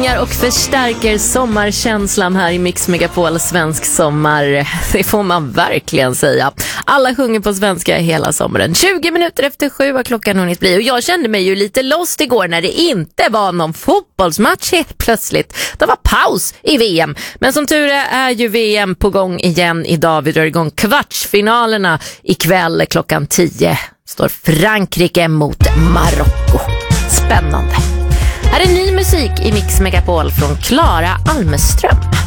svingar och förstärker sommarkänslan här i Mix Megapol svensk sommar. Det får man verkligen säga. Alla sjunger på svenska hela sommaren. 20 minuter efter 7 har klockan hunnit bli. Och jag kände mig ju lite lost igår när det inte var någon fotbollsmatch helt plötsligt. Det var paus i VM. Men som tur är ju VM på gång igen idag. Vi drar igång kvartsfinalerna ikväll klockan 10. Står Frankrike mot Marocko. Spännande. Här är ny musik i Mix Megapol från Klara Almeström.